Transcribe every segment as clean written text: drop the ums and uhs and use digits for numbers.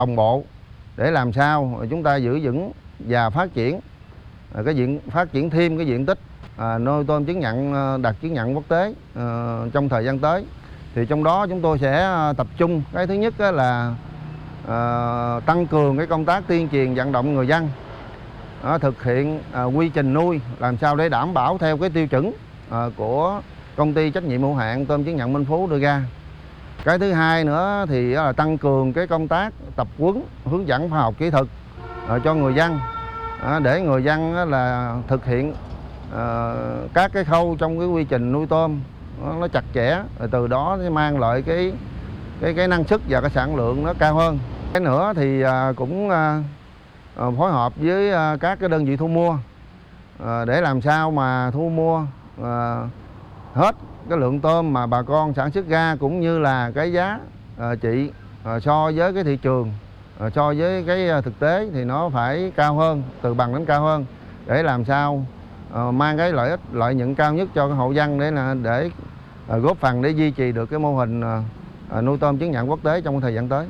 đồng bộ để làm sao chúng ta giữ vững và phát triển thêm cái diện tích nuôi tôm chứng nhận đạt chứng nhận quốc tế trong thời gian tới. Thì trong đó chúng tôi sẽ tập trung cái thứ nhất là tăng cường cái công tác tuyên truyền vận động người dân thực hiện quy trình nuôi làm sao để đảm bảo theo cái tiêu chuẩn của công ty trách nhiệm hữu hạn tôm chứng nhận Minh Phú đưa ra. Cái thứ hai nữa thì là tăng cường cái công tác tập huấn hướng dẫn khoa học kỹ thuật cho người dân để người dân là thực hiện các cái khâu trong cái quy trình nuôi tôm nó chặt chẽ, rồi từ đó sẽ mang lại cái năng suất và cái sản lượng nó cao hơn. Cái nữa thì cũng phối hợp với các cái đơn vị thu mua để làm sao mà thu mua hết cái lượng tôm mà bà con sản xuất ra, cũng như là cái giá trị so với cái thị trường, so với cái thực tế thì nó phải cao hơn, từ bằng đến cao hơn, để làm sao mang cái lợi nhuận cao nhất cho cái hộ dân để góp phần để duy trì được cái mô hình nuôi tôm chứng nhận quốc tế trong thời gian tới.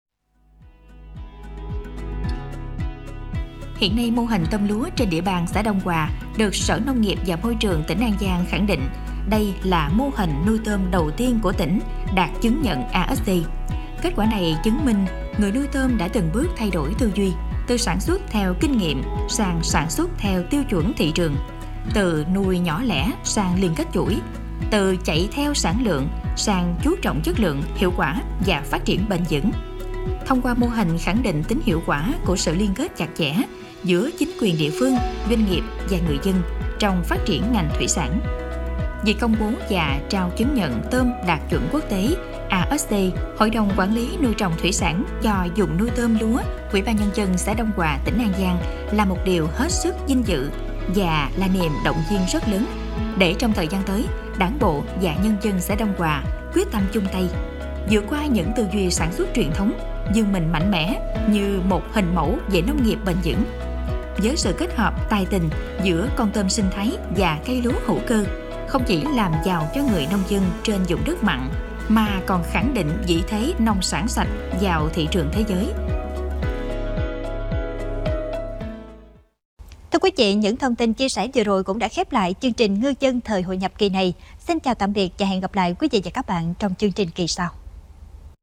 Hiện nay, mô hình tôm lúa trên địa bàn xã Đông Hòa được Sở Nông nghiệp và Môi trường tỉnh An Giang khẳng định đây là mô hình nuôi tôm đầu tiên của tỉnh đạt chứng nhận ASC. Kết quả này chứng minh người nuôi tôm đã từng bước thay đổi tư duy, từ sản xuất theo kinh nghiệm sang sản xuất theo tiêu chuẩn thị trường, từ nuôi nhỏ lẻ sang liên kết chuỗi, từ chạy theo sản lượng sang chú trọng chất lượng, hiệu quả và phát triển bền vững. Thông qua mô hình khẳng định tính hiệu quả của sự liên kết chặt chẽ giữa chính quyền địa phương, doanh nghiệp và người dân trong phát triển ngành thủy sản. Việc công bố và trao chứng nhận tôm đạt chuẩn quốc tế ASC, Hội đồng Quản lý nuôi trồng thủy sản cho vùng nuôi tôm lúa, Ủy ban Nhân dân xã Đông Hòa, tỉnh An Giang là một điều hết sức vinh dự và là niềm động viên rất lớn để trong thời gian tới, Đảng bộ và nhân dân xã Đông Hòa quyết tâm chung tay vượt qua những tư duy sản xuất truyền thống, vươn mình mạnh mẽ như một hình mẫu về nông nghiệp bền vững. Với sự kết hợp tài tình giữa con tôm sinh thái và cây lúa hữu cơ, không chỉ làm giàu cho người nông dân trên vùng đất mặn, mà còn khẳng định vị thế nông sản sạch vào thị trường thế giới. Thưa quý vị, những thông tin chia sẻ vừa rồi cũng đã khép lại chương trình Ngư dân thời hội nhập kỳ này. Xin chào tạm biệt và hẹn gặp lại quý vị và các bạn trong chương trình kỳ sau.